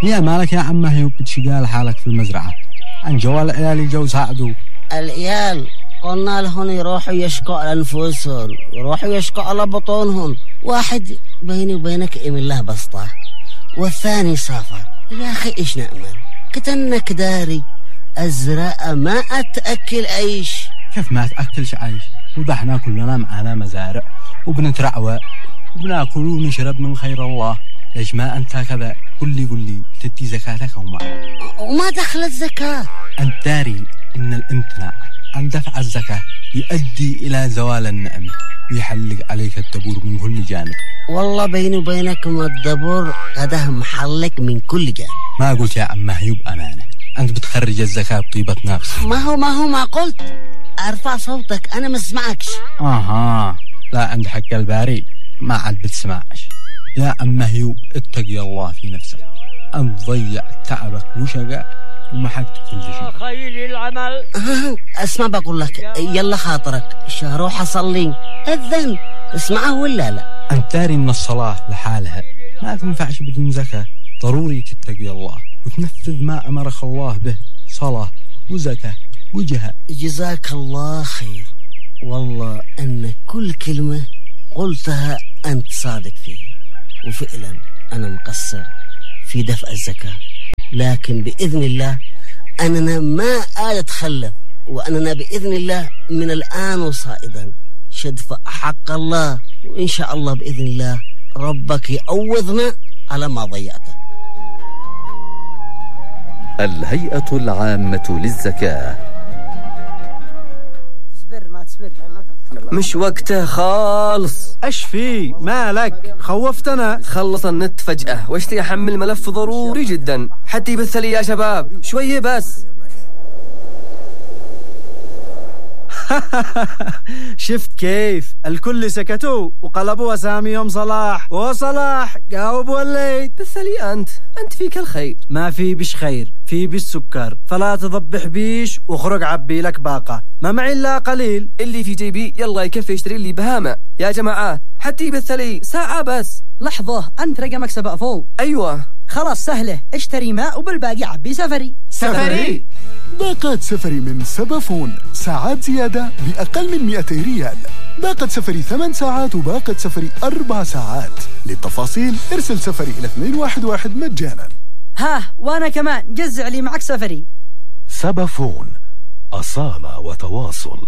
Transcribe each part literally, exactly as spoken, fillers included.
يا مالك يا عم هيو بتشقال حالك في المزرعة؟ عن جوال عيالي جو ساعدوا العيال قلنا لهم يروحوا يشكوا على أنفسهم، يروحوا يشكوا على بطونهم. واحد بيني وبينك إيم الله بسطة، والثاني سافر. يا أخي إيش نأمل؟ كتنك داري أزرع ما أتأكل عيش. كيف ما أتأكلش عيش؟ وضحنا كلنا معنا مزارع وبنترعوى وبناكل ونشرب من خير الله. ليش ما أنت كذا؟ قل لي قل لي تدي زكاتك وما وما دخلت زكاة؟ أنت داري إن الامتناع عن دفع الزكاة يؤدي إلى زوال النعمة ويحلق عليك الدبور من كل جانب. والله بيني وبينك ما الدبور قده محلك من كل جانب. ما قلت يا عم هيوب أمانة، أنت بتخرج الزكاة بطيبة نفس. ما هو ما هو ما قلت أرفع صوتك أنا ما اسمعكش. آها لا، عند حق الباري ما عاد بتسمعش. يا عم هيوب اتقي الله في نفسك، أنت ضيع تعبك وشقاء ومحقت كل شيء. خير العمل. اسمع بقول لك يلا خاطرك روح أصلي أذن اسمعه ولا لا؟ أنت داري إن الصلاة لحالها ما تنفعش بدون زكاة. ضروري تتقي الله وتنفذ ما أمرك الله به، صلاة وزكاة وجهاد. جزاك الله خير، والله أن كل كلمة قلتها أنت صادق فيها، وفعلا أنا مقصر في دفع الزكاة، لكن بإذن الله أننا ما أتخلف، وأننا بإذن الله من الآن وصائدا شدفع حق الله، وإن شاء الله بإذن الله ربك يعوضنا على ما ضيعته. الهيئة العامة للزكاة. تصبر ما تصبر، مش وقته خالص. ايش في مالك؟ خوفتنا. خلص النت فجأة واشتي احمل ملف ضروري جدا حتى يبث لي يا شباب شوية بس. شفت كيف الكل سكتوا وقلبوا أساميهم صلاح وصلاح جاوب وليت. بث لي أنت أنت فيك الخير. ما في بش خير، في بش سكر، فلا تضبح بيش وخرج عبي لك باقة، ما معي إلا قليل. اللي في جيبي يلا يكفي يشتري لي بهامة يا جماعة حتى يبث لي ساعة بس. لحظة، أنت رقمك سبق فوق. أيوة خلاص سهلة، اشتري ماء وبالباقي عبي سفري. سفري باقات سفري من سبافون، ساعات زيادة بأقل من مئتي ريال. باقة سفري ثمان ساعات وباقة سفري أربع ساعات. للتفاصيل ارسل سفري إلى اثنين واحد واحد مجانا. ها وأنا كمان جزع لي معك سفري. سبافون، أصالة وتواصل.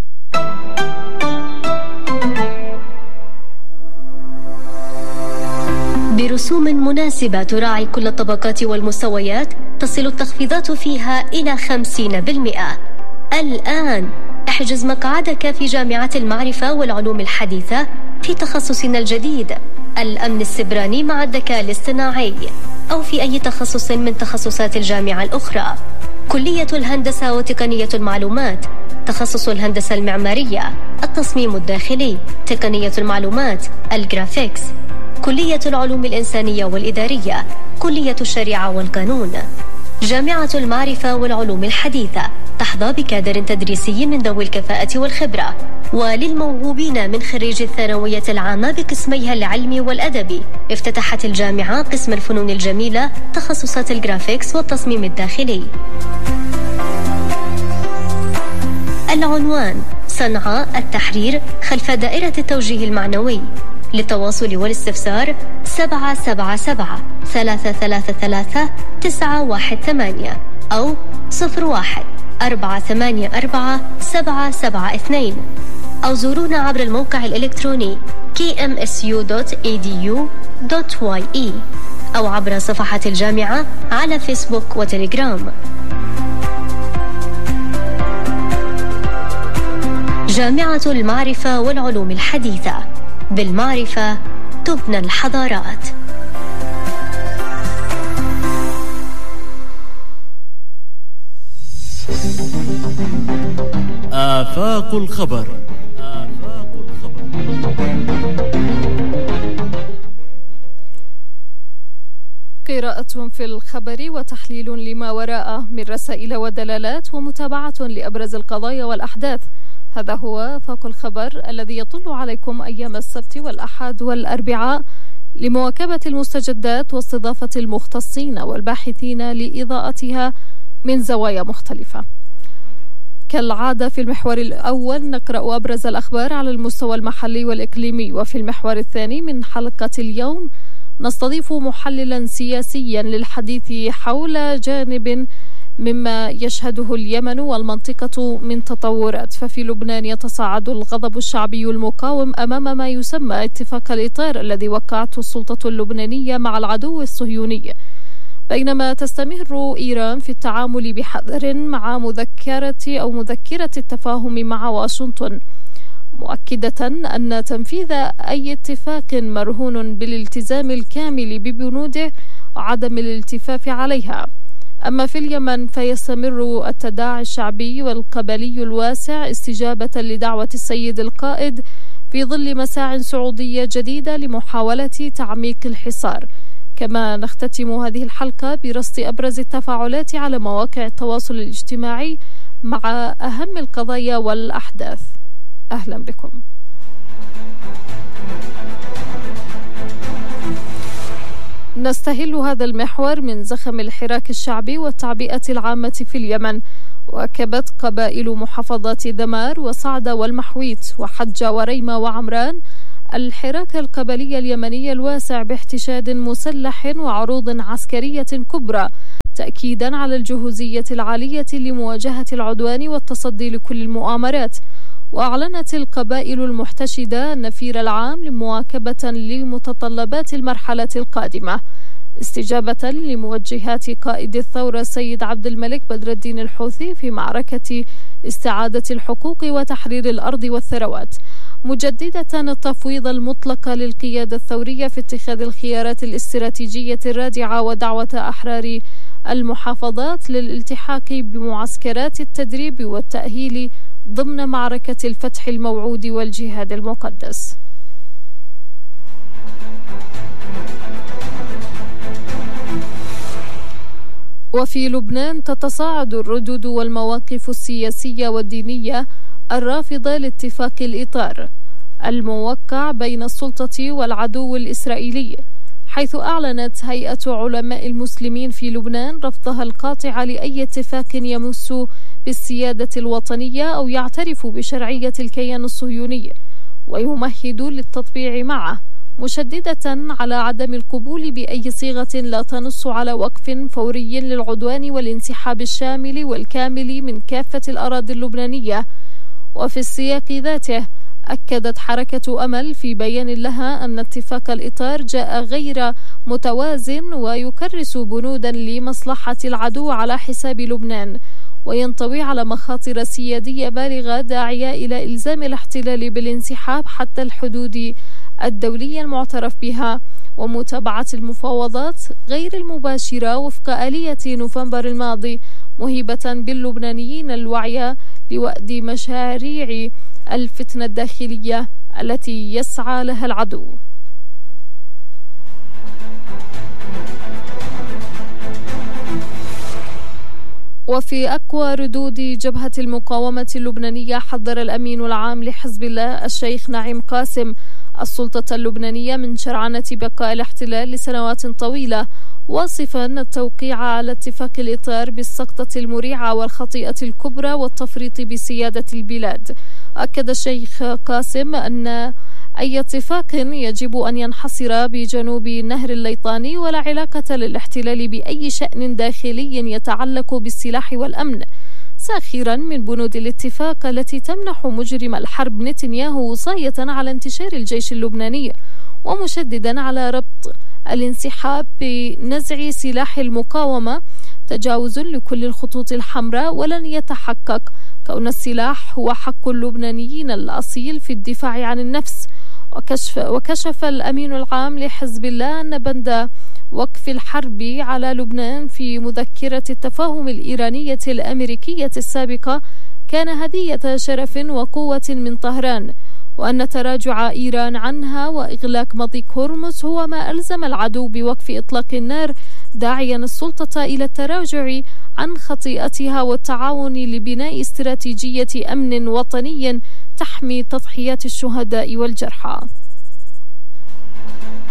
برسوم مناسبة تراعي كل الطبقات والمستويات، تصل التخفيضات فيها إلى خمسين بالمئة. الآن احجز مقعدك في جامعة المعرفة والعلوم الحديثة في تخصصنا الجديد الأمن السبراني مع الذكاء الاصطناعي، أو في أي تخصص من تخصصات الجامعة الأخرى. كلية الهندسة وتقنية المعلومات، تخصص الهندسة المعمارية، التصميم الداخلي، تقنية المعلومات، الجرافيكس. كلية العلوم الإنسانية والإدارية، كلية الشريعة والقانون. جامعة المعرفة والعلوم الحديثة تحظى بكادر تدريسي من ذوي الكفاءة والخبرة. وللموهوبين من خريج الثانوية العامة بقسميها العلمي والأدبي، افتتحت الجامعة قسم الفنون الجميلة، تخصصات الجرافيكس والتصميم الداخلي. العنوان: صنعاء التحرير خلف دائرة التوجيه المعنوي. للتواصل والاستفسار سبعة سبعة سبعة ثلاثة ثلاثة ثلاثة تسعة واحد ثمانية أو صفر واحد أربعة ثمانية أربعة سبعة سبعة اثنين، أو زورونا عبر الموقع الإلكتروني كي إم إس يو دوت إي دي يو دوت واي إي أو عبر صفحة الجامعة على فيسبوك وتليجرام. جامعة المعرفة والعلوم الحديثة، بالمعرفة تبنى الحضارات. آفاق الخبر. آفاق الخبر. قراءة في الخبر وتحليل لما وراءه من رسائل ودلالات ومتابعة لأبرز القضايا والأحداث. هذا هو آفاق الخبر الذي يطل عليكم أيام السبت والأحد والأربعاء لمواكبة المستجدات واستضافة المختصين والباحثين لإضاءتها من زوايا مختلفة. كالعادة في المحور الأول نقرأ أبرز الأخبار على المستوى المحلي والإقليمي، وفي المحور الثاني من حلقة اليوم نستضيف محللا سياسيا للحديث حول جانب مما يشهده اليمن والمنطقة من تطورات. ففي لبنان يتصاعد الغضب الشعبي المقاوم أمام ما يسمى اتفاق الإطار الذي وقعته السلطة اللبنانية مع العدو الصهيوني، بينما تستمر إيران في التعامل بحذر مع مذكرة أو مذكرة التفاهم مع واشنطن، مؤكدة أن تنفيذ أي اتفاق مرهون بالالتزام الكامل ببنوده وعدم الالتفاف عليها. أما في اليمن فيستمر التداعي الشعبي والقبلي الواسع استجابة لدعوة السيد القائد في ظل مساع سعودية جديدة لمحاولة تعميق الحصار. كما نختتم هذه الحلقة برصد أبرز التفاعلات على مواقع التواصل الاجتماعي مع أهم القضايا والأحداث. أهلا بكم. نستهل هذا المحور من زخم الحراك الشعبي والتعبئة العامة في اليمن. واكبت قبائل محافظات دمار وصعدة والمحويت وحجة وريمة وعمران الحراك القبلي اليمني الواسع باحتشاد مسلح وعروض عسكرية كبرى، تأكيدا على الجهوزية العالية لمواجهة العدوان والتصدي لكل المؤامرات. وأعلنت القبائل المحتشدة النفير العام لمواكبة لمتطلبات المرحلة القادمة، استجابة لموجهات قائد الثورة السيد عبد الملك بدر الدين الحوثي في معركة استعادة الحقوق وتحرير الأرض والثروات، مجددة التفويض المطلق للقيادة الثورية في اتخاذ الخيارات الاستراتيجية الرادعة ودعوة أحرار المحافظات للالتحاق بمعسكرات التدريب والتأهيل ضمن معركة الفتح الموعود والجهاد المقدس. وفي لبنان تتصاعد الردود والمواقف السياسية والدينية الرافضة لاتفاق الإطار الموقع بين السلطة والعدو الإسرائيلي، حيث أعلنت هيئة علماء المسلمين في لبنان رفضها القاطع لأي اتفاق يمس بالسيادة الوطنية أو يعترف بشرعية الكيان الصهيوني ويمهد للتطبيع معه، مشددة على عدم القبول بأي صيغة لا تنص على وقف فوري للعدوان والانسحاب الشامل والكامل من كافة الأراضي اللبنانية. وفي السياق ذاته أكدت حركة أمل في بيان لها أن اتفاق الإطار جاء غير متوازن ويكرس بنودا لمصلحة العدو على حساب لبنان، وينطوي على مخاطر سيادية بالغة داعية إلى إلزام الاحتلال بالانسحاب حتى الحدود الدولية المعترف بها ومتابعة المفاوضات غير المباشرة وفق آلية نوفمبر الماضي، مهيبة باللبنانيين الوعي لوأد مشاريع الفتنة الداخلية التي يسعى لها العدو. وفي أقوى ردود جبهة المقاومة اللبنانية، حذر الأمين العام لحزب الله الشيخ نعيم قاسم السلطة اللبنانية من شرعنة بقاء الاحتلال لسنوات طويلة، واصفا التوقيع على اتفاق الإطار بالسقطة المريعة والخطيئة الكبرى والتفريط بسيادة البلاد. أكد الشيخ قاسم أن أي اتفاق يجب أن ينحصر بجنوب نهر الليطاني ولا علاقة للاحتلال بأي شأن داخلي يتعلق بالسلاح والأمن، ساخرا من بنود الاتفاق التي تمنح مجرم الحرب نتنياهو وصاية على انتشار الجيش اللبناني، ومشددا على ربط الانسحاب بنزع سلاح المقاومة تجاوز لكل الخطوط الحمراء ولن يتحقق، كون السلاح هو حق اللبنانيين الأصيل في الدفاع عن النفس. وكشف, وكشف الأمين العام لحزب الله أن بند وقف الحرب على لبنان في مذكرة التفاهم الإيرانية الأمريكية السابقة كان هدية شرف وقوة من طهران، وأن تراجع إيران عنها وإغلاق مضيق هرمز هو ما ألزم العدو بوقف إطلاق النار، داعيا السلطة إلى التراجع عن خطيئتها والتعاون لبناء استراتيجية أمن وطني تحمي تضحيات الشهداء والجرحى.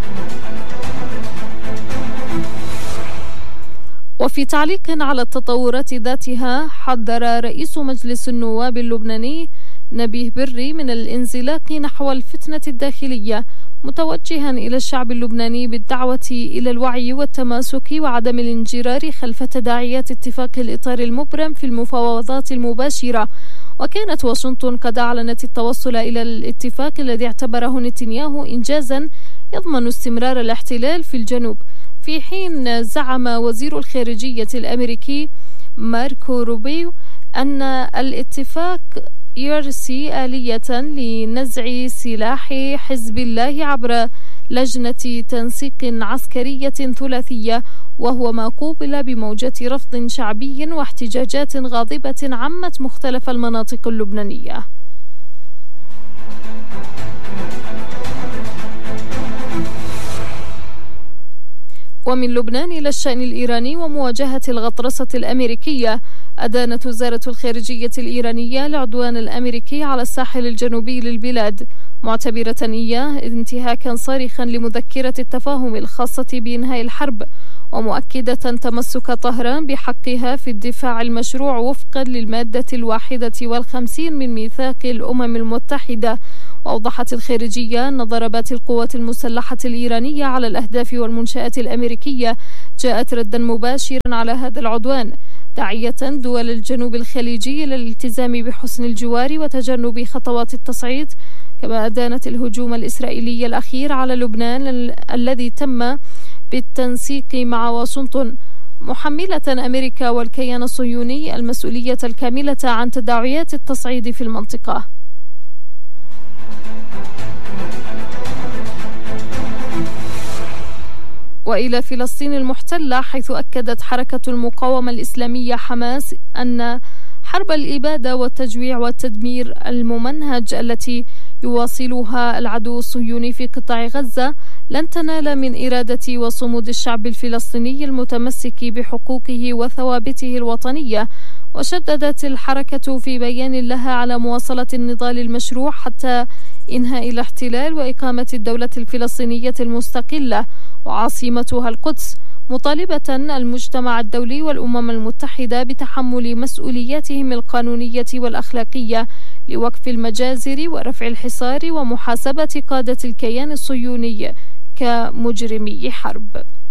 وفي تعليق على التطورات ذاتها، حذر رئيس مجلس النواب اللبناني نبيه بري من الانزلاق نحو الفتنة الداخلية، متوجها إلى الشعب اللبناني بالدعوة إلى الوعي والتماسك وعدم الانجرار خلف تداعيات اتفاق الإطار المبرم في المفاوضات المباشرة. وكانت واشنطن قد أعلنت التوصل إلى الاتفاق الذي اعتبره نتنياهو إنجازا يضمن استمرار الاحتلال في الجنوب، في حين زعم وزير الخارجية الأمريكي ماركو روبيو أن الاتفاق يرسي آلية لنزع سلاح حزب الله عبر لجنة تنسيق عسكرية ثلاثية، وهو ما قوبل بموجة رفض شعبي واحتجاجات غاضبة عمت مختلف المناطق اللبنانية. ومن لبنان إلى الشأن الإيراني ومواجهة الغطرسة الأمريكية، أدانت وزارة الخارجية الإيرانية العدوان الأمريكي على الساحل الجنوبي للبلاد، معتبرة إياه انتهاكا صارخا لمذكرة التفاهم الخاصة بإنهاء الحرب، ومؤكدة تمسك طهران بحقها في الدفاع المشروع وفقا للمادة الواحدة والخمسين من ميثاق الأمم المتحدة. وأوضحت الخارجية أن ضربات القوات المسلحة الإيرانية على الأهداف والمنشآت الأمريكية جاءت ردا مباشرا على هذا العدوان، داعية دول الجنوب الخليجي إلى الالتزام بحسن الجوار وتجنب خطوات التصعيد. كما أدانت الهجوم الإسرائيلي الأخير على لبنان ال- الذي تم بالتنسيق مع واشنطن، محملة أمريكا والكيان الصهيوني المسؤولية الكاملة عن تداعيات التصعيد في المنطقة. وإلى فلسطين المحتلة، حيث أكدت حركة المقاومة الإسلامية حماس أن حرب الإبادة والتجويع والتدمير الممنهج التي يواصلها العدو الصهيوني في قطاع غزة لن تنال من إرادة وصمود الشعب الفلسطيني المتمسك بحقوقه وثوابته الوطنية. وشددت الحركة في بيان لها على مواصلة النضال المشروع حتى إنهاء الاحتلال وإقامة الدولة الفلسطينية المستقلة وعاصمتها القدس، مطالبة المجتمع الدولي والأمم المتحدة بتحمل مسؤولياتهم القانونية والأخلاقية لوقف المجازر ورفع الحصار ومحاسبة قادة الكيان الصهيوني كمجرمي حرب.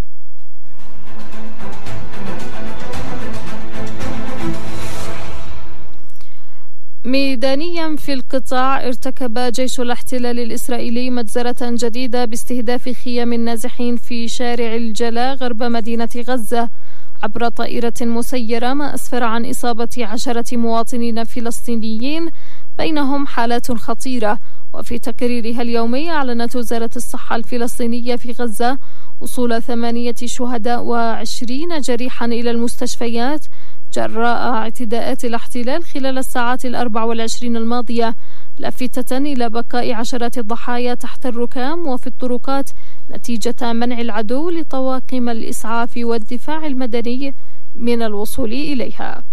ميدانيا في القطاع، ارتكب جيش الاحتلال الإسرائيلي مجزرة جديدة باستهداف خيام النازحين في شارع الجلاء غرب مدينة غزة عبر طائرة مسيرة، ما أسفر عن إصابة عشرة مواطنين فلسطينيين بينهم حالات خطيرة. وفي تقريرها اليومي أعلنت وزارة الصحة الفلسطينية في غزة وصول ثمانية شهداء وعشرين جريحا إلى المستشفيات جراء اعتداءات الاحتلال خلال الساعات الأربع والعشرين الماضية، لافتة إلى بقاء عشرات الضحايا تحت الركام وفي الطرقات نتيجة منع العدو لطواقم الإسعاف والدفاع المدني من الوصول إليها.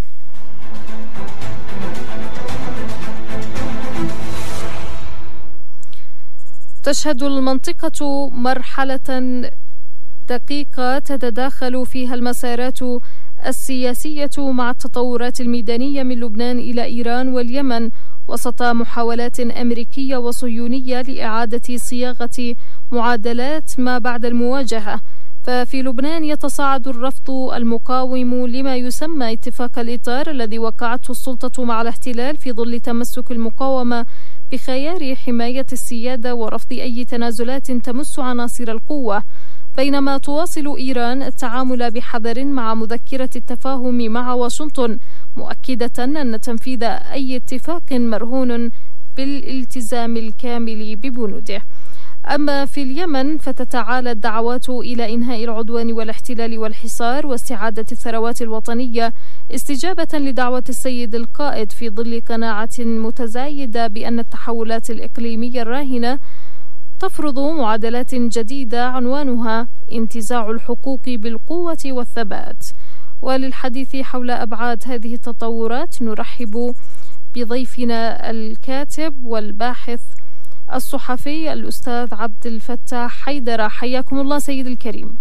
تشهد المنطقة مرحلة دقيقة تتداخل فيها المسارات السياسية مع التطورات الميدانية من لبنان إلى إيران واليمن، وسط محاولات أمريكية وصهيونية لإعادة صياغة معادلات ما بعد المواجهة. ففي لبنان يتصاعد الرفض المقاوم لما يسمى اتفاق الإطار الذي وقعته السلطة مع الاحتلال في ظل تمسك المقاومة بخيار حماية السيادة ورفض أي تنازلات تمس عناصر القوة، بينما تواصل إيران التعامل بحذر مع مذكرة التفاهم مع واشنطن، مؤكدة أن تنفيذ أي اتفاق مرهون بالالتزام الكامل ببنوده. أما في اليمن فتتعالى الدعوات إلى إنهاء العدوان والاحتلال والحصار واستعادة الثروات الوطنية استجابة لدعوة السيد القائد، في ظل قناعة متزايدة بأن التحولات الإقليمية الراهنة تفرض معادلات جديدة عنوانها انتزاع الحقوق بالقوة والثبات. وللحديث حول أبعاد هذه التطورات نرحب بضيفنا الكاتب والباحث الصحفي الأستاذ عبد الفتاح حيدرة. حياكم الله سيد الكريم.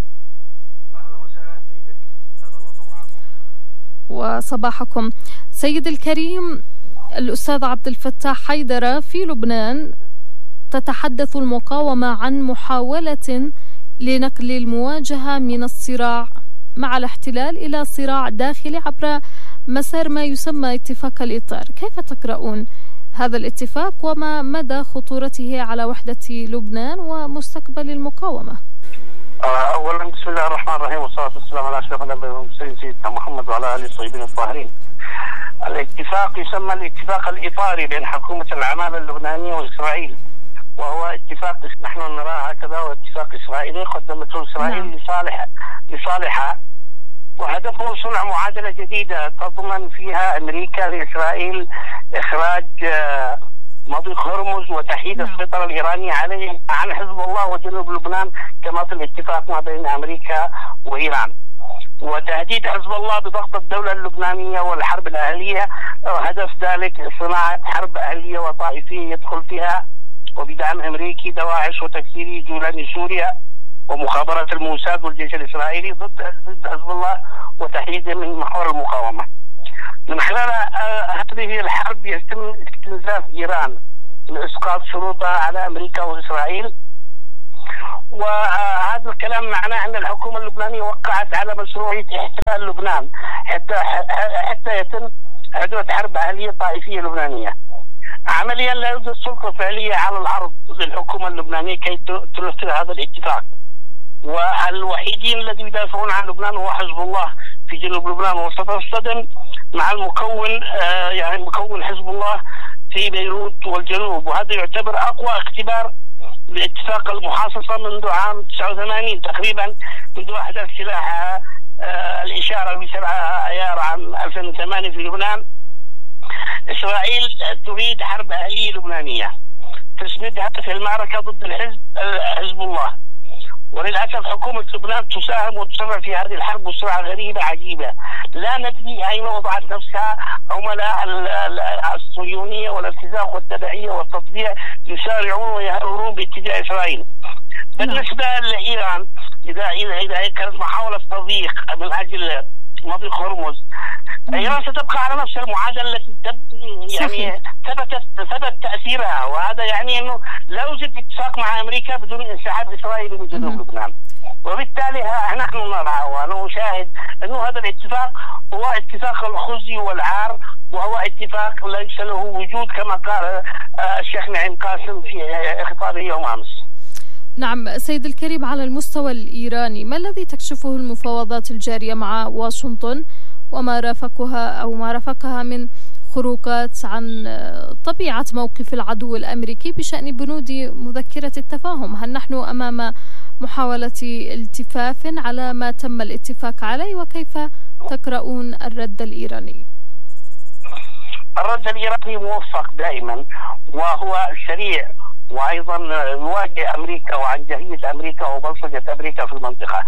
وصباحكم سيد الكريم. الأستاذ عبد الفتاح حيدرة، في لبنان تتحدث المقاومة عن محاولة لنقل المواجهة من الصراع مع الاحتلال إلى صراع داخلي عبر مسار ما يسمى اتفاق الإطار. كيف تقرؤون هذا الاتفاق وما مدى خطورته على وحدة لبنان ومستقبل المقاومة؟ أولا بسم الله الرحمن الرحيم، والصلاة والسلام على أشرف الأنبياء والمرسلين سيدنا محمد وعلى آله الطيبين الطاهرين. الاتفاق يسمى الاتفاق الإطاري بين حكومة العمالة اللبنانية وإسرائيل، وهو اتفاق نحن نراه هكذا، واتفاق إسرائيلي قدمته إسرائيل لصالح لصالحها، وهدفه صنع معادلة جديدة تضمن فيها أمريكا لإسرائيل إخراج مضيق هرمز وتحييد السيطرة الإيرانية عليه عن حزب الله وجنوب لبنان كما في الاتفاق ما بين أمريكا وإيران، وتهديد حزب الله بضغط الدولة اللبنانية والحرب الأهلية. هدف ذلك صناعة حرب أهلية وطائفية يدخل فيها وبدعم أمريكي دواعش وتكسيري جولان سوريا ومخابرات الموساد والجيش الإسرائيلي ضد ضد حزب الله وتحييده من محور المقاومة. من خلال هذه الحرب يتم استنزاف إيران لإسقاط شروطها على أمريكا وإسرائيل، وهذا الكلام معناه أن الحكومة اللبنانية وقعت على مشروعية احتلال لبنان حتى حتى يتم حدوث حرب أهلية طائفية لبنانية. عمليا لا يوجد سلطة فعلية على الأرض للحكومة اللبنانية كي تنفذ هذا الاتفاق، والوحيدين الذين يدافعون عن لبنان هو حزب الله في جنوب لبنان، وستصطدم مع المكون آه يعني مكون حزب الله في بيروت والجنوب، وهذا يعتبر أقوى اختبار لاتفاق المحاصصة منذ عام تسعة وثمانين تقريبا، منذ أحداث سلاح آه الإشارة بسبعة أيار عام ألفين وثمانية في لبنان. إسرائيل تريد حرب أهلية لبنانية تسندها في المعركة ضد الحزب حزب الله، وللأسف حكومة لبنان تساهم وتسرع في هذه الحرب بسرعة غريبة عجيبة، لا ندري أين وضعت نفسها عملاء الصهيونية والارتزاق والتبعية والتطبيع يسارعون ويهربون باتجاه إسرائيل. بالنسبة لإيران، إذا إذا إذا كانت محاولة تضييق من أجل مضيق هرمز، إيران ستبقى على نفس المعادلة التي يعني ثبتت ثبت تأثيرها، وهذا يعني أنه لا يوجد اتفاق مع أمريكا بدون انسحاب إسرائيل من جنوب لبنان، وبالتالي نحن نرى ونشاهد أنه هذا الاتفاق هو اتفاق الخزي والعار، وهو اتفاق ليس له وجود كما قال الشيخ نعيم قاسم في خطابه يوم أمس. نعم سيد الكريم، على المستوى الإيراني ما الذي تكشفه المفاوضات الجارية مع واشنطن وما رافقها أو ما رافقها من خروقات عن طبيعة موقف العدو الأمريكي بشأن بنود مذكرة التفاهم؟ هل نحن أمام محاولة التفاف على ما تم الاتفاق عليه، وكيف تقرؤون الرد الإيراني؟ الرد الإيراني موفق دائما وهو سريع، وأيضا يواجه أمريكا وعنجهية أمريكا وبلطجة أمريكا في المنطقة.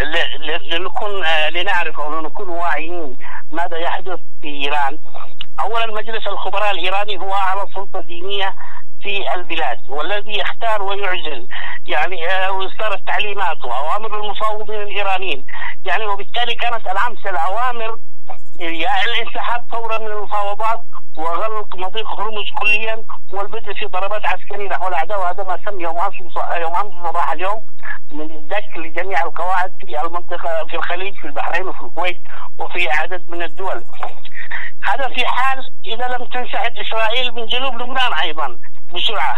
لنكون لنعرف أو لنكون واعيين ماذا يحدث في إيران. أولا مجلس الخبراء الإيراني هو أعلى سلطة دينية في البلاد، والذي يختار ويعزل يعني ويصدر التعليمات وأوامر المفاوضين الإيرانيين يعني، وبالتالي كانت الأمس الأوامر يعني الانسحاب فورا من المفاوضات وغلق مضيق هرمز كليا والبدء في ضربات عسكريه نحو الاعداء، وهذا ما سمي يوم امس يوم امس صباح اليوم من الدك لجميع القواعد في المنطقه في الخليج في البحرين وفي الكويت وفي عدد من الدول. هذا في حال اذا لم تنسحب اسرائيل من جنوب لبنان ايضا بسرعه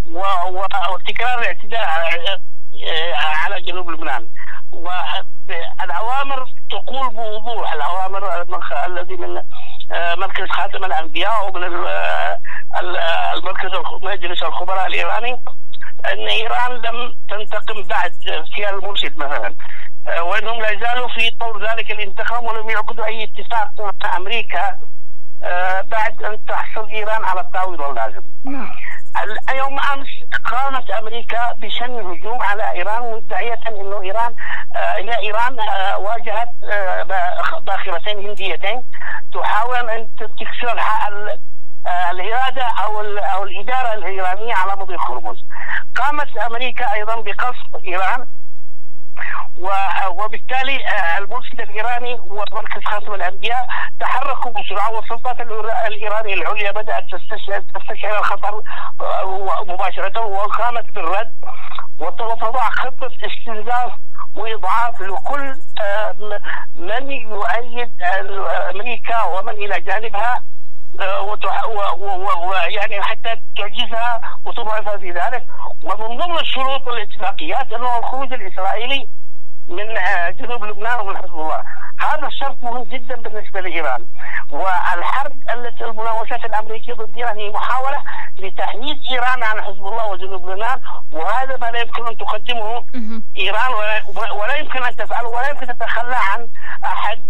وتكرار الاعتداء على جنوب لبنان. والأوامر تقول بوضوح، الأوامر الذي من مركز خاتم الأنبياء ومن المركز مجلس الخبراء الإيراني أن إيران لم تنتقم بعد في المرشد مثلا، وأنهم لا زالوا في طور ذلك الانتقام ولم يعقدوا أي اتفاق مع أمريكا بعد أن تحصل إيران على التعويض اللازم. يوم أمس قامت أمريكا بشن هجوم على إيران مدعية أنه إيران إلى إيران واجهت باخرتين هنديتين تحاول أن تكسر الإرادة أو أو الإدارة الإيرانية على مضيق هرمز. قامت أمريكا أيضا بقصف إيران، وبالتالي المرشد الإيراني ومركز خاتم الأنبياء تحركوا بسرعة، والسلطات الإيرانية العليا بدأت تستشعر الخطر مباشرة وقامت بالرد وتضع خطة استنزاف وإضعاف لكل من يؤيد أمريكا ومن إلى جانبها، ويعني حتى تعجزها وتضعفها في ذلك. ومن ضمن الشروط والاتفاقيات أنه الخروج الإسرائيلي من جنوب لبنان ومن حزب الله. هذا الشرط مهم جدا بالنسبة لإيران. والحرب التي المناوشات الأمريكية ضد إيران هي محاولة لتحييد إيران عن حزب الله وجنوب لبنان، وهذا ما لا يمكن أن تقدمه إيران ولا يمكن أن تفعله ولا يمكن أن تتخلى عن أحد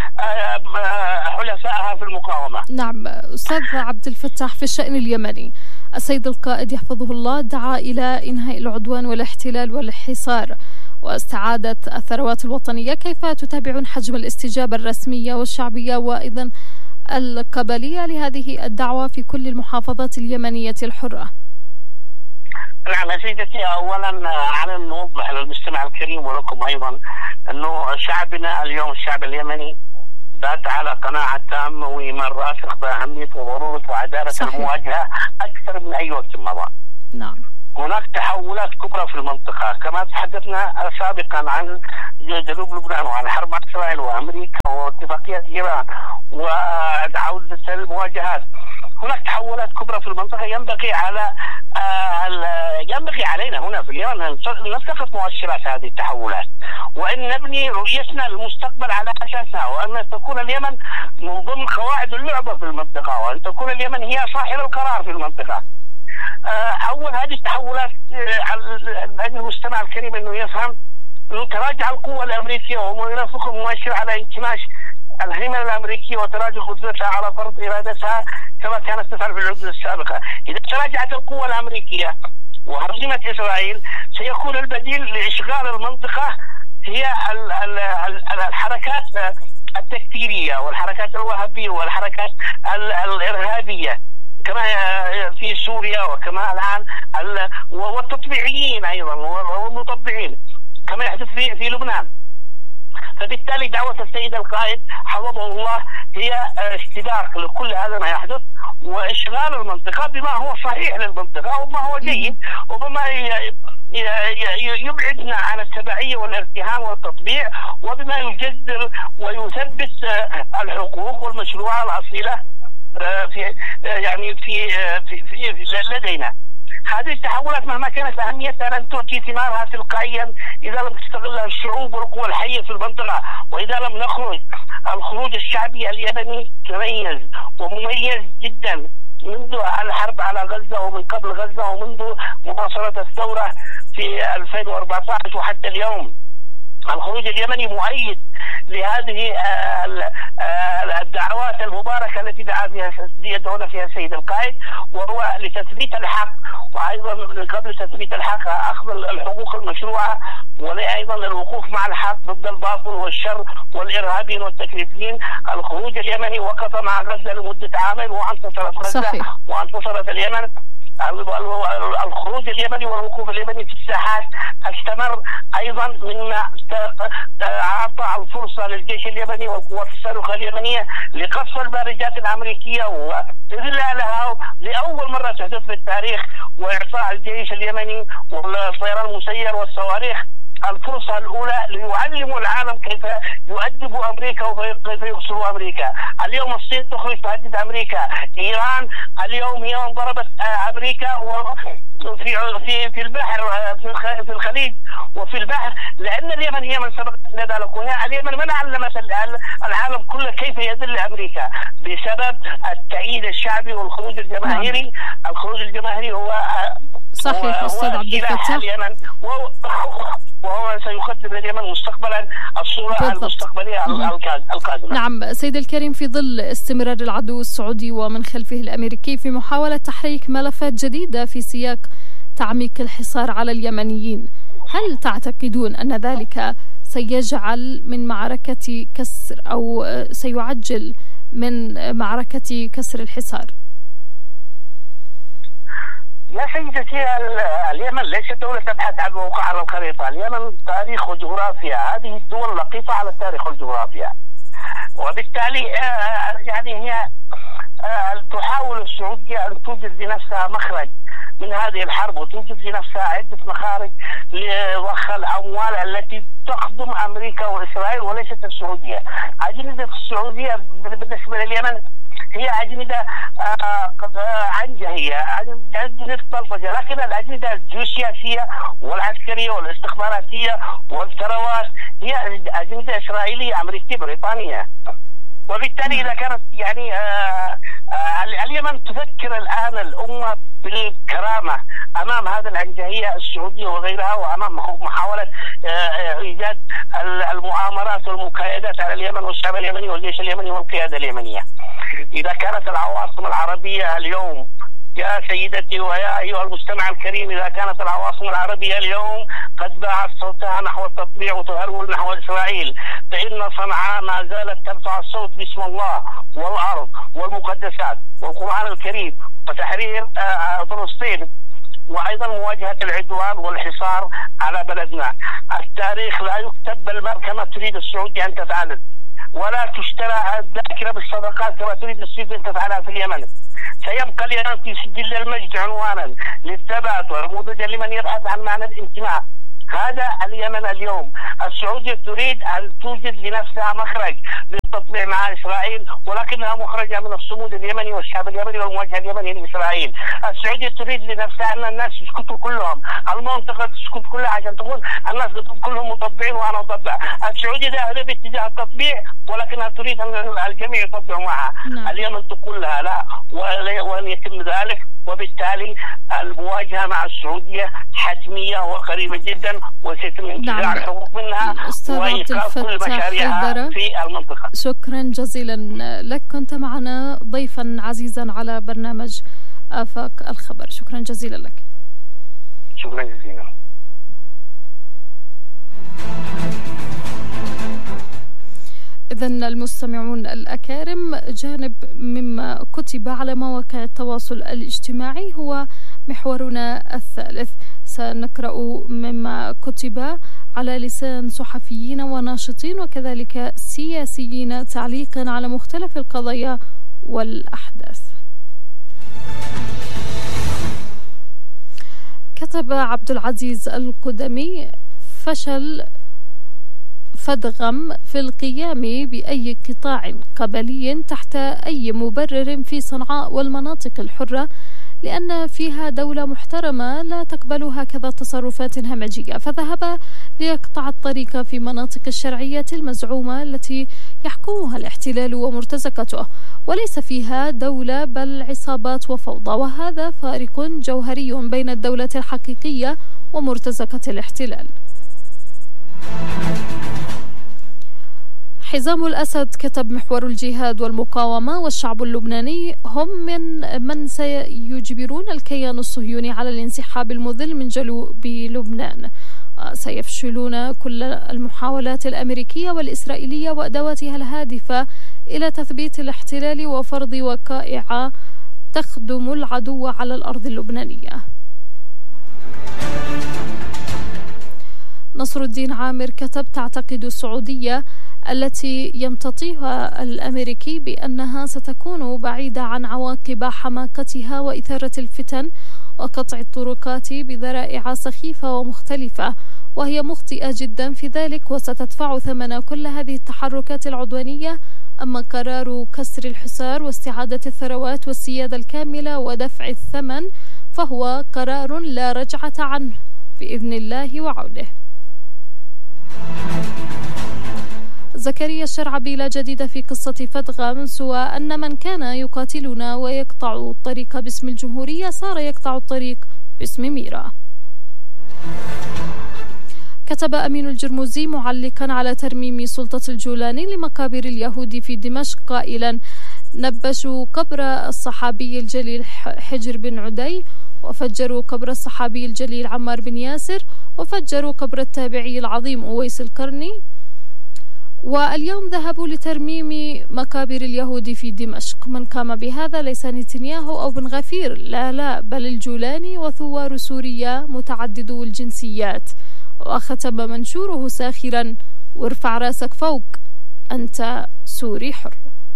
حلفائها في المقاومة. نعم أستاذ عبد الفتاح، في الشأن اليمني السيد القائد يحفظه الله دعا إلى إنهاء العدوان والاحتلال والحصار واستعادة الثروات الوطنية. كيف تتابعون حجم الاستجابة الرسمية والشعبية وأيضا القبلية لهذه الدعوة في كل المحافظات اليمنية الحرة؟ نعم يا سيدتي، أولا على أن نوضح للمستمع الكريم ولكم أيضا أنه شعبنا اليوم، الشعب اليمني، بات على قناعة تامة وإيمان راسخ بأهمية وضرورة وعدالة صحيح. المواجهة أكثر من أي وقت مضى. نعم. هناك تحولات كبرى في المنطقة، كما تحدثنا سابقا عن جنوب لبنان وعن حرب مع إسرائيل وأمريكا واتفاقيات إيران وعودة المواجهات. هناك تحولات كبرى في المنطقة ينبغي على آه ينبغي علينا هنا في اليمن نلتقط مؤشرات هذه التحولات، وأن نبني رؤيتنا للمستقبل على أساسها، وأن تكون اليمن من ضمن قواعد اللعبة في المنطقة، وأن تكون اليمن هي صاحب القرار في المنطقة. أول هذه التحولات على المستمع الكريم أنه يفهم أنه تراجع القوة الأمريكية ومرافق مؤشر على انكماش الهيمنة الأمريكية وتراجع قدرتها على فرض إرادتها كما كانت تفعل في العقود السابقة. إذا تراجعت القوة الأمريكية وهزمت إسرائيل سيكون البديل لإشغال المنطقة هي الحركات التكتيرية والحركات الوهابية والحركات الإرهابية كما في سوريا وكما الآن والتطبيعيين أيضا والمطبعين كما يحدث في في لبنان. فبالتالي دعوة السيد القائد حفظه الله هي استباق لكل هذا ما يحدث وإشغال المنطقة بما هو صحيح للمنطقة وما هو جيد وبما يبعدنا عن التبعية والارتهان والتطبيع وبما يجذر ويثبت الحقوق والمشروعات الأصيلة في يعني في في, في, في لدينا. هذه التحولات مهما كانت أهميتها لن تؤتي ثمارها تلقائيا إذا لم تستغلها الشعوب والقوى الحية في المنطقة، وإذا لم نخرج الخروج الشعبي اليمني تميز ومميز جدا منذ الحرب على غزة ومن قبل غزة ومنذ مناصرة الثورة في ألفين وأربعة عشر وحتى اليوم. الخروج اليمني مؤيد لهذه الدعوات المباركة التي دعا فيها يدعون فيها السيد القائد، وهو لتثبيت الحق، وأيضا قبل تثبيت الحق أخذ الحقوق المشروعة، وأيضا الوقوف مع الحق ضد الباطل والشر والإرهابيين والتكريفيين. الخروج اليمني وقف مع غزة لمدة عامين وانتصرت غزة وانتصرت اليمن. الخروج اليمني والوقوف اليمني في الساحات استمر أيضا مما أعطى الفرصة للجيش اليمني والقوات الصاروخية اليمنية لقصف البارجات الأمريكية وإذلالها لأول مرة تحدث في التاريخ، وإعطاء الجيش اليمني والطيران المسير والصواريخ الفرصة الأولى ليعلموا العالم كيف يؤدبوا أمريكا وكيف يخسروا أمريكا. اليوم الصين تخرج تهدد أمريكا، إيران اليوم هي من ضربت أمريكا في في في البحر في الخليج وفي البحر، لأن اليمن هي من سبقت لدى الأقوياء. اليمن من علمت العالم كله كيف يذل أمريكا بسبب التأييد الشعبي والخروج الجماهيري. الخروج الجماهيري هو صحيح أستاذ عبد الفتاح، وهو سيقدم لليمن مستقبلا الصورة بالضبط. المستقبلية القادمة. نعم سيد الكريم، في ظل استمرار العدو السعودي ومن خلفه الأمريكي في محاولة تحريك ملفات جديدة في سياق تعميق الحصار على اليمنيين، هل تعتقدون أن ذلك سيجعل من معركة كسر أو سيعجل من معركة كسر الحصار؟ يا سيدتي اليمن ليست دولة تبحث عن موقع على الخريطة. اليمن تاريخ وجغرافيا، هذه الدول لقيطة على التاريخ والجغرافيا، وبالتالي يعني هي تحاول السعودية أن توجد لنفسها مخرج من هذه الحرب، وتوجد لنفسها عدة مخارج لضخ الأموال التي تخدم أمريكا وإسرائيل وليست السعودية. أجندة السعودية بالنسبة لليمن هي أجندة قد عنجهية، أجندة بلطجة، لكن الأجندة الجيوسياسية والعسكرية والاستخباراتية والثروات هي أجندة إسرائيلية أمريكية بريطانية. وبالتالي إذا كانت يعني آآ آآ اليمن تذكر الآن الأمة بالكرامة أمام هذا العنجهية السعودية وغيرها، وأمام محاولة إيجاد المؤامرات والمكايدات على اليمن والشعب اليمني والجيش اليمني والقيادة اليمنية. إذا كانت العواصم العربية اليوم يا سيدتي ويا أيها المستمع الكريم، إذا كانت العواصم العربية اليوم قد باعت صوتها نحو التطبيع وتهرول نحو إسرائيل، فإن صنعاء ما زالت ترفع الصوت باسم الله والأرض والمقدسات والقرآن الكريم وتحرير فلسطين، وأيضا مواجهة العدوان والحصار على بلدنا. التاريخ لا يكتب بالماء كما تريد السعودية أن تفعل، ولا تشترى الذاكرة بالصدقات كما تريد السعودية أن تفعلها في اليمن. سيبقى اليمن في سجل المجد عنوانا للثبات ونموذجا لمن يبحث عن معنى الانتماء. هذا اليمن اليوم. السعودية تريد أن توجد لنفسها مخرج للتطبيع مع إسرائيل، ولكنها مخرجة من الصمود اليمني والشعب اليمني والمواجهة اليمني لإسرائيل. السعودية تريد لنفسها أن الناس يسكتوا كلهم، المنطقة تسكت كلها عشان تقول الناس كلهم مطبعين وأنا أطبع. السعودية ذاهبة باتجاه التطبيع، ولكنها تريد أن الجميع يطبعوا معها. نعم. اليمن تقول لها لا، وأن يتم ذلك، وبالتالي المواجهة مع السعودية حتمية وقريبة جدا، وسيتم انتزاع الحقوق منها وإيقاف كل مشاريعها في المنطقة. شكرا جزيلا لك، كنت معنا ضيفا عزيزا على برنامج آفاق الخبر. شكرا جزيلا لك. شكرا جزيلا. إذن المستمعون الأكارم، جانب مما كتب على مواقع التواصل الاجتماعي هو محورنا الثالث. سنقرأ مما كتب على لسان صحفيين وناشطين وكذلك سياسيين تعليقا على مختلف القضايا والأحداث. كتب عبد العزيز القدمي: فشل فدغم في القيام بأي قطاع قبلي تحت أي مبرر في صنعاء والمناطق الحرة، لأن فيها دولة محترمة لا تقبل هكذا تصرفات همجية، فذهب ليقطع الطريق في مناطق الشرعية المزعومة التي يحكمها الاحتلال ومرتزقته، وليس فيها دولة بل عصابات وفوضى، وهذا فارق جوهري بين الدولة الحقيقية ومرتزقة الاحتلال. حزام الأسد كتب: محور الجهاد والمقاومة والشعب اللبناني هم من من سيجبرون الكيان الصهيوني على الانسحاب المذل من جنوب لبنان. سيفشلون كل المحاولات الأمريكية والإسرائيلية وأدواتها الهادفة إلى تثبيت الاحتلال وفرض وقائع تخدم العدو على الأرض اللبنانية. نصر الدين عامر كتب: تعتقد السعودية التي يمتطيها الأمريكي بأنها ستكون بعيدة عن عواقب حماقتها وإثارة الفتن وقطع الطرقات بذرائع سخيفة ومختلفة، وهي مخطئة جدا في ذلك وستدفع ثمن كل هذه التحركات العدوانية. أما قرار كسر الحصار واستعادة الثروات والسيادة الكاملة ودفع الثمن فهو قرار لا رجعة عنه بإذن الله وعونه. زكريا الشرعبي: لا جديد في قصة فدغم سوى أن من كان يقاتلنا ويقطع الطريق باسم الجمهورية صار يقطع الطريق باسم ميرا. كتب أمين الجرموزي معلقا على ترميم سلطة الجولاني لمقابر اليهود في دمشق قائلا: نبشوا قبر الصحابي الجليل حجر بن عدي، وفجروا قبر الصحابي الجليل عمار بن ياسر، وفجروا قبر التابعي العظيم أويس القرني، واليوم ذهبوا لترميم مقابر اليهود في دمشق. من قام بهذا ليس نتنياهو أو بن غفير، لا لا، بل الجولاني وثوار سوريا متعددو الجنسيات. وختم منشوره ساخرا: وارفع راسك فوق، أنت سوري حر.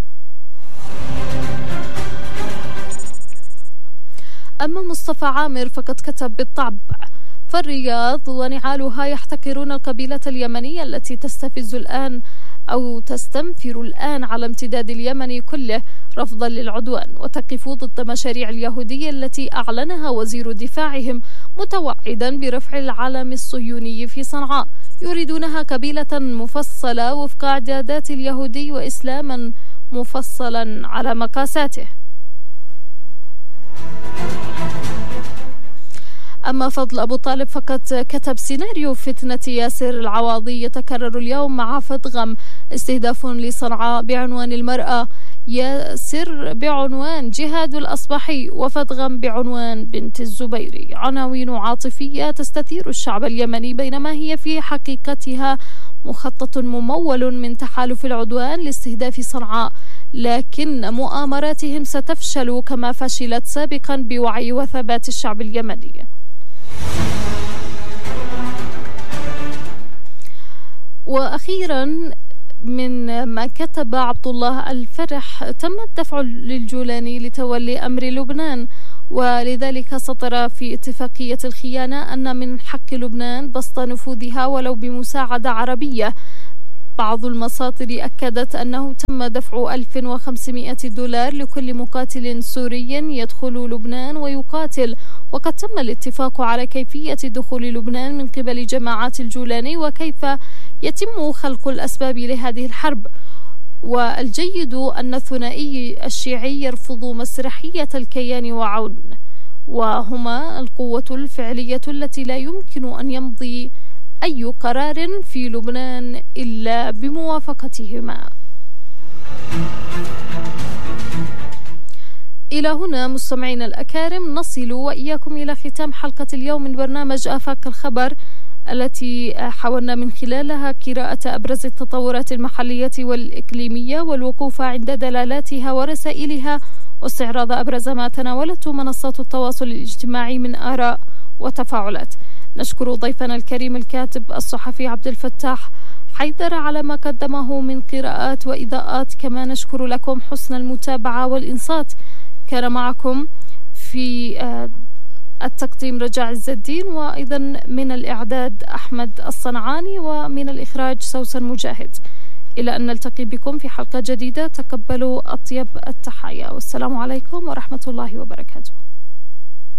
أما مصطفى عامر فقد كتب بالطبع: فالرياض ونعالها يحتقرون القبيلة اليمنية التي تستفز الآن أو تستنفر الآن على امتداد اليمن كله رفضا للعدوان، وتقف ضد مشاريع اليهودية التي أعلنها وزير دفاعهم متوعدا برفع العلم الصهيوني في صنعاء. يريدونها قبيلة مفصلة وفق إعدادات اليهودي وإسلاما مفصلا على مقاساته. أما فضل أبو طالب فقد كتب: سيناريو فتنة ياسر العواضي يتكرر اليوم مع فدغم، استهداف لصنعاء بعنوان المرأة، ياسر بعنوان جهاد الأصبحي، وفدغم بعنوان بنت الزبيري. عناوين عاطفية تستثير الشعب اليمني، بينما هي في حقيقتها مخطط ممول من تحالف العدوان لاستهداف صنعاء، لكن مؤامراتهم ستفشل كما فشلت سابقا بوعي وثبات الشعب اليمني. وأخيرا من ما كتب عبد الله الفرح: تم الدفع للجولاني لتولي أمر لبنان، ولذلك سطر في اتفاقية الخيانة أن من حق لبنان بسط نفوذها ولو بمساعدة عربية. بعض المصادر أكدت أنه تم دفع ألف وخمسمائة دولار لكل مقاتل سوري يدخل لبنان ويقاتل، وقد تم الاتفاق على كيفية دخول لبنان من قبل جماعات الجولاني وكيف يتم خلق الأسباب لهذه الحرب. والجيد أن الثنائي الشيعي يرفض مسرحية الكيان وعون، وهما القوة الفعلية التي لا يمكن أن يمضي أي قرار في لبنان إلا بموافقتهما. إلى هنا مستمعين الأكارم نصل وإياكم إلى ختام حلقة اليوم من برنامج آفاق الخبر، التي حاولنا من خلالها قراءة أبرز التطورات المحلية والإقليمية والوقوف عند دلالاتها ورسائلها، واستعراض أبرز ما تناولته منصات التواصل الاجتماعي من آراء وتفاعلات. نشكر ضيفنا الكريم الكاتب الصحفي عبد الفتاح حيدر على ما قدمه من قراءات وإضاءات، كما نشكر لكم حسن المتابعة والإنصات. كان معكم في التقديم رجاء عز الدين، وأيضا من الإعداد أحمد الصنعاني، ومن الإخراج سوسن مجاهد. إلى أن نلتقي بكم في حلقة جديدة، تقبلوا أطيب التحايا، والسلام عليكم ورحمة الله وبركاته.